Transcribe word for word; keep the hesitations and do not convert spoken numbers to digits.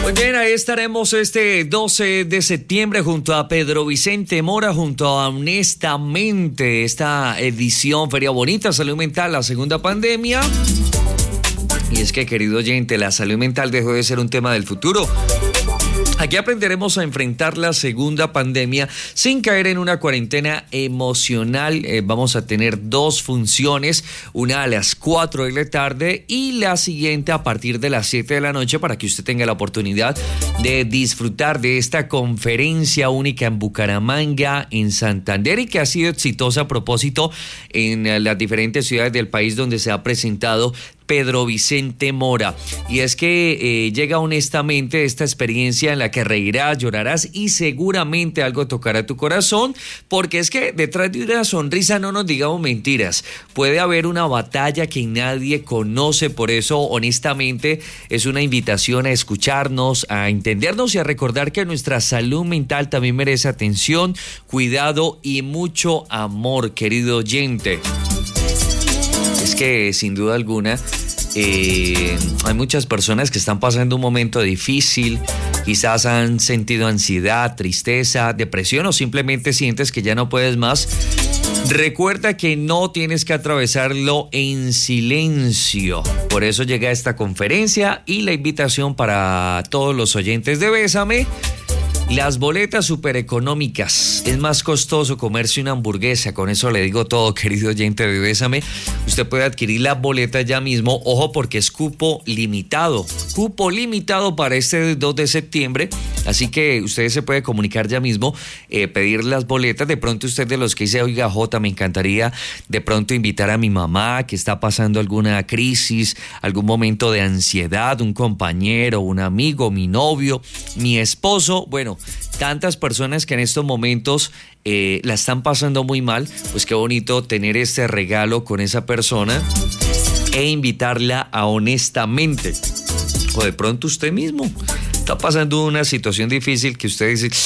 Muy bien, ahí estaremos este doce de septiembre junto a Pedro Vicente Mora, junto a Honestamente, esta edición Feria Bonita, Salud Mental, la segunda pandemia. Y es que, querido oyente, la salud mental dejó de ser un tema del futuro. Aquí aprenderemos a enfrentar la segunda pandemia sin caer en una cuarentena emocional. Eh, vamos a tener dos funciones, una a las cuatro de la tarde y la siguiente a partir de las siete de la noche, para que usted tenga la oportunidad de disfrutar de esta conferencia única en Bucaramanga, en Santander, y que ha sido exitosa a propósito en las diferentes ciudades del país donde se ha presentado Pedro Vicente Mora. Y es que eh, llega honestamente esta experiencia en la que reirás, llorarás y seguramente algo tocará tu corazón, porque es que detrás de una sonrisa, no nos digamos mentiras, puede haber una batalla que nadie conoce. Por eso, honestamente, es una invitación a escucharnos, a entendernos y a recordar que nuestra salud mental también merece atención, cuidado y mucho amor, querido oyente. Es que, sin duda alguna, eh, hay muchas personas que están pasando un momento difícil, quizás han sentido ansiedad, tristeza, depresión o simplemente sientes que ya no puedes más. Recuerda que no tienes que atravesarlo en silencio. Por eso llega esta conferencia y la invitación para todos los oyentes de Bésame. Las boletas súper económicas. Es más costoso comerse una hamburguesa. Con eso le digo todo, querido oyente de Bésame. Usted puede adquirir la boleta ya mismo. Ojo, porque es cupo limitado. Cupo limitado para este dos de septiembre. Así que usted se puede comunicar ya mismo, eh, pedir las boletas. De pronto usted de los que dice, oiga, Jota, me encantaría de pronto invitar a mi mamá que está pasando alguna crisis, algún momento de ansiedad, un compañero, un amigo, mi novio, mi esposo. Bueno, tantas personas que en estos momentos eh, la están pasando muy mal, pues qué bonito tener este regalo con esa persona e invitarla a honestamente. O de pronto usted mismo está pasando una situación difícil que usted dice,